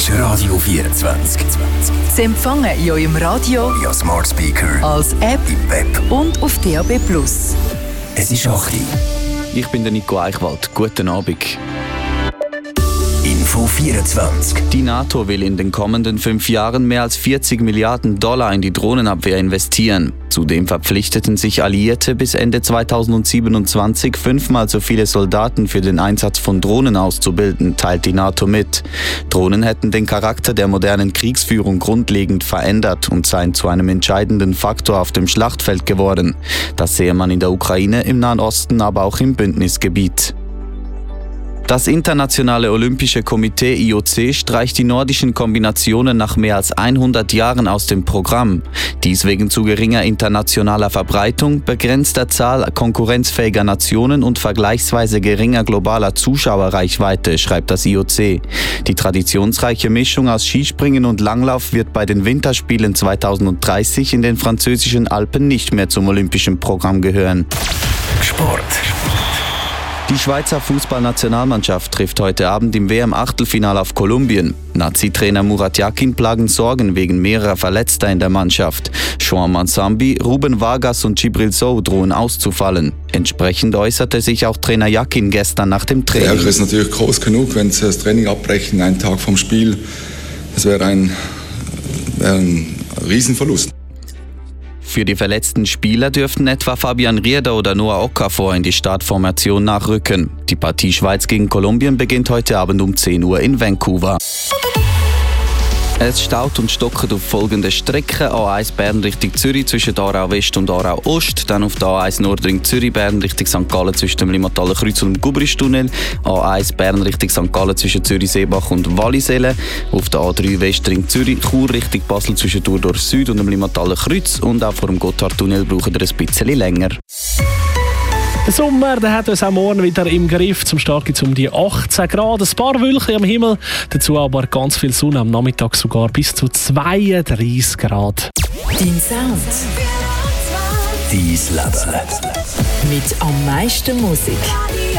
ist Radio 24. zu empfangen in eurem Radio, via Smart Speaker, als App im Web und auf DAB+. Es ist 8 Uhr. Ich bin der Nico Eichwald. Guten Abend. Info 24. Die NATO will in den kommenden 5 Jahren mehr als $40 Milliarden in die Drohnenabwehr investieren. Zudem verpflichteten sich Alliierte bis Ende 2027 5-mal so viele Soldaten für den Einsatz von Drohnen auszubilden, teilt die NATO mit. Drohnen hätten den Charakter der modernen Kriegsführung grundlegend verändert und seien zu einem entscheidenden Faktor auf dem Schlachtfeld geworden. Das sehe man in der Ukraine, im Nahen Osten, aber auch im Bündnisgebiet. Das Internationale Olympische Komitee IOC streicht die nordischen Kombinationen nach mehr als 100 Jahren aus dem Programm. Dies wegen zu geringer internationaler Verbreitung, begrenzter Zahl konkurrenzfähiger Nationen und vergleichsweise geringer globaler Zuschauerreichweite, schreibt das IOC. Die traditionsreiche Mischung aus Skispringen und Langlauf wird bei den Winterspielen 2030 in den französischen Alpen nicht mehr zum olympischen Programm gehören. Sport. Die Schweizer Fußballnationalmannschaft trifft heute Abend im WM-Achtelfinale auf Kolumbien. Nazi-Trainer Murat Yakin plagen Sorgen wegen mehrerer Verletzter in der Mannschaft. Juan Mansambi, Ruben Vargas und Djibril Sow drohen auszufallen. Entsprechend äußerte sich auch Trainer Yakin gestern nach dem Training. Der Ärger ist natürlich groß genug, wenn sie das Training abbrechen, einen Tag vom Spiel. Das wäre ein Riesenverlust. Für die verletzten Spieler dürften etwa Fabian Rieder oder Noah Okafor in die Startformation nachrücken. Die Partie Schweiz gegen Kolumbien beginnt heute Abend um 10 Uhr in Vancouver. Es staut und stockt auf folgende Strecken: A1 Bern Richtung Zürich zwischen Aarau West und Aarau Ost, dann auf der A1 Nordring Zürich Bern Richtung St. Gallen zwischen dem Limataler Kreuz und dem Gubristunnel, A1 Bern Richtung St. Gallen zwischen Zürich Seebach und Wallisellen, auf der A3 Westring Zürich Chur Richtung Basel zwischen Thurdorf Süd und dem Limataler Kreuz, und auch vor dem Gotthardtunnel braucht ihr ein bisschen länger. Der Sommer, der hat uns auch morgen wieder im Griff. Zum Start gibt es um die 18 Grad. Ein paar Wölkchen am Himmel, dazu aber ganz viel Sonne, am Nachmittag sogar bis zu 32 Grad. Dein Sound. Dein Leben. Mit am meisten Musik.